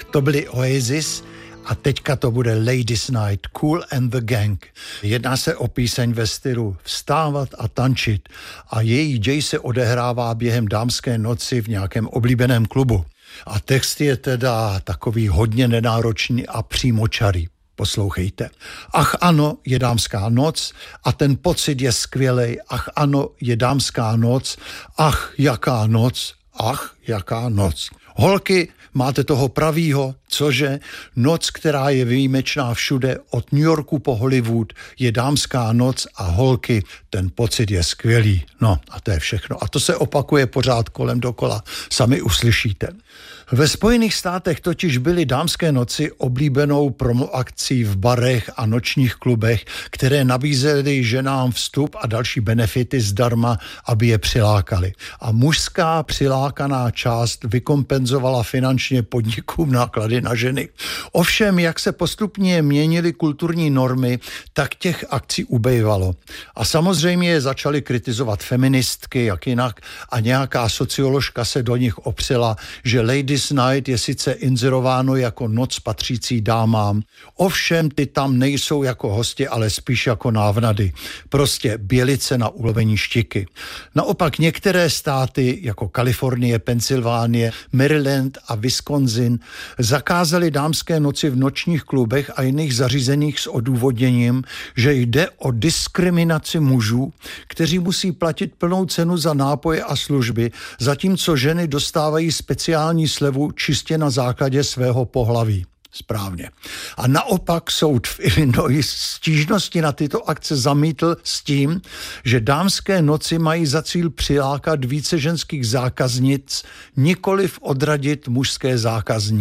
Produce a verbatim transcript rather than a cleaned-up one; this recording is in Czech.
To byly Oasis a teďka to bude Ladies Night, Kool and the Gang. Jedná se o píseň ve stylu vstávat a tančit a její děj se odehrává během dámské noci v nějakém oblíbeném klubu. A text je teda takový hodně nenáročný a přímočarý. Poslouchejte. Ach ano, je dámská noc a ten pocit je skvělej. Ach ano, je dámská noc. Ach, jaká noc. Ach, jaká noc. Holky, máte toho pravýho, cože? Noc, která je výjimečná všude, od New Yorku po Hollywood, je dámská noc a holky, ten pocit je skvělý. No a to je všechno. A to se opakuje pořád kolem dokola. Sami uslyšíte. Ve Spojených státech totiž byly dámské noci oblíbenou promoakcí v barech a nočních klubech, které nabízely ženám vstup a další benefity zdarma, aby je přilákali. A mužská přilákaná část vykompenzovala finančně podnikům náklady na ženy. Ovšem, jak se postupně měnily kulturní normy, tak těch akcí ubejvalo. A samozřejmě je začaly kritizovat feministky, jak jinak, a nějaká socioložka se do nich opřela, že Ladies Night je sice inzerováno jako noc patřící dámám, ovšem ty tam nejsou jako hosti, ale spíš jako návnady. Prostě bělice na ulovení štiky. Naopak některé státy, jako Kalifornie, Pensylvánie, Maryland a Wisconsin, zakázaly dámské noci v nočních klubech a jiných zařízeních s odůvodněním, že jde o diskriminaci mužů, kteří musí platit plnou cenu za nápoje a služby, zatímco ženy dostávají speciální slevu čistě na základě svého pohlaví. Správně. A naopak soud v Illinois stížnosti na tyto akce zamítl s tím, že dámské noci mají za cíl přilákat více ženských zákaznic, nikoliv odradit mužské zákazníky.